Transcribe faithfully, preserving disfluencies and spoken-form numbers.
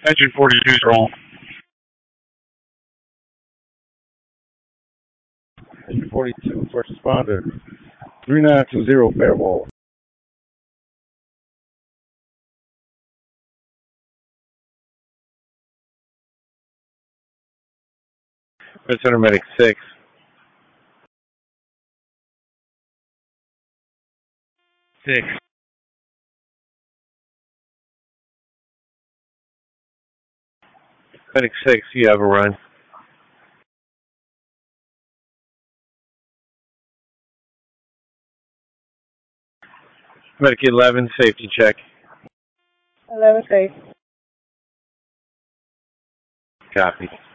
Engine forty-two is wrong. Engine forty-two, first responder. three nine two zero, Fairwall. Center Medic six. six. Medic six, you have a run. Medic eleven, safety check. eleven safe. Copy.